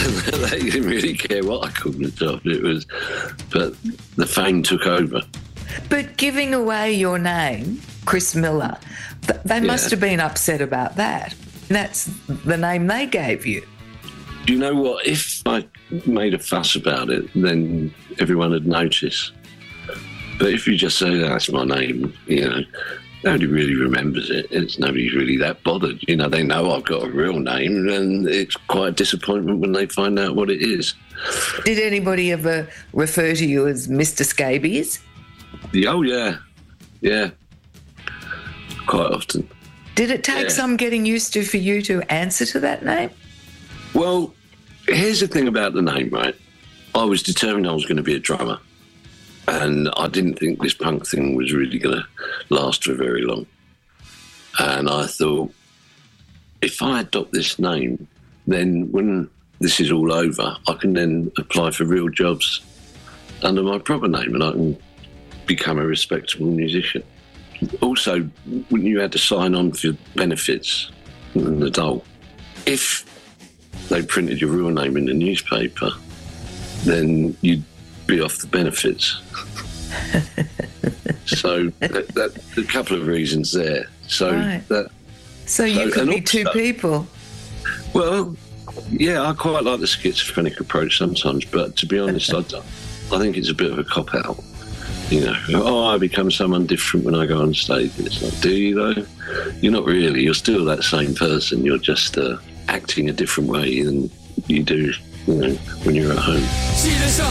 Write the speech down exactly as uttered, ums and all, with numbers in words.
They didn't really care what I called myself. It was, but the fame took over. But giving away your name, Chris Miller, th- they Yeah. must have been upset about that. That's the name they gave you. Do you know what? If I made a fuss about it, then everyone would notice. But if you just say that's my name, you know, nobody really remembers it. It's nobody's really that bothered. You know, they know I've got a real name, and it's quite a disappointment when they find out what it is. Did anybody ever refer to you as Mister Scabies? Oh, yeah. Yeah. Quite often. Did it take Yeah. some getting used to for you to answer to that name? Well, here's the thing about the name, right? I was determined I was going to be a drummer. And I didn't think this punk thing was really going to last for very long. And I thought, if I adopt this name, then when this is all over, I can then apply for real jobs under my proper name and I can become a respectable musician. Also, when you had to sign on for benefits as an adult, if they printed your real name in the newspaper, then you'd be off the benefits. So that, that, a couple of reasons there. So Right. that So you So- could and be two also- people. well, yeah, I quite like the schizophrenic approach sometimes, but to be honest, I, don't- I think it's a bit of a cop out. You know, oh, I become someone different when I go on stage. It's like, do you though? You're not really. You're still that same person. You're just uh, acting a different way than you do, you know, when you're at home. Si les gens